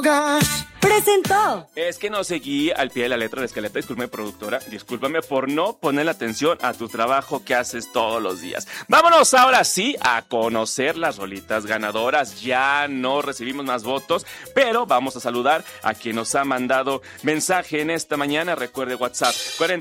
Presentó. Es que no seguí al pie de la letra de la escaleta, discúlpame productora, discúlpame por no poner la atención a tu trabajo que haces todos los días. Vámonos ahora sí a conocer las rolitas ganadoras. Ya no recibimos más votos, pero vamos a saludar a quien nos ha mandado mensaje en esta mañana. Recuerde WhatsApp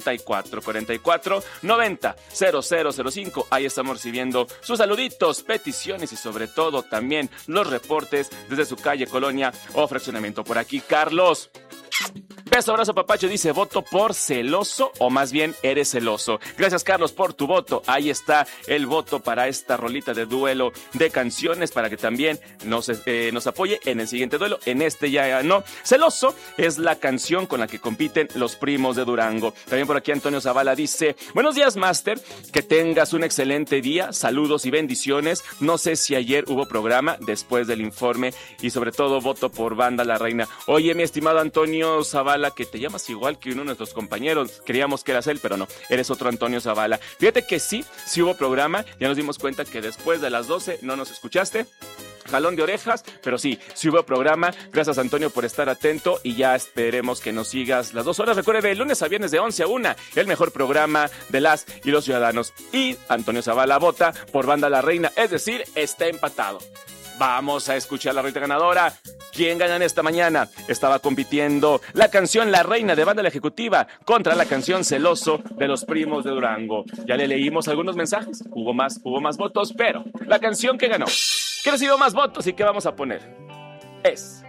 4444900005. Ahí estamos recibiendo sus saluditos, peticiones y sobre todo también los reportes desde su calle, colonia o fraccionamiento. Por aquí Carlos. Beso, abrazo, papacho, dice, voto por celoso, o más bien eres celoso. Gracias, Carlos, por tu voto. Ahí está el voto para esta rolita de duelo de canciones, para que también nos apoye en el siguiente duelo. En este ya no. Celoso es la canción con la que compiten los Primos de Durango. También por aquí Antonio Zavala dice, buenos días, Master, que tengas un excelente día, saludos y bendiciones. No sé si ayer hubo programa después del informe y sobre todo voto por Banda La Reina. Oye, mi estimado Antonio Zavala, que te llamas igual que uno de nuestros compañeros. Creíamos que eras él, pero no, eres otro Antonio Zavala. Fíjate que sí hubo programa. Ya nos dimos cuenta que después de las 12 no nos escuchaste. Jalón de orejas, pero sí hubo programa. Gracias, Antonio, por estar atento y ya esperemos que nos sigas las 2 horas. Recuerde, de lunes a viernes de 11 a 1, el mejor programa de las y los ciudadanos. Y Antonio Zavala vota por Banda La Reina, es decir, está empatado. Vamos a escuchar la rolita ganadora. ¿Quién gana en esta mañana? Estaba compitiendo la canción La Reina de Banda La Ejecutiva contra la canción Celoso de los Primos de Durango. Ya le leímos algunos mensajes, hubo más votos, pero la canción que ganó, que recibió más votos y que vamos a poner, es...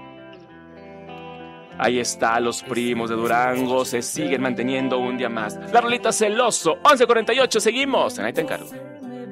Ahí está, los Primos de Durango se siguen manteniendo un día más. La rolita Celoso, 11:48, seguimos. En Ahí te encargo.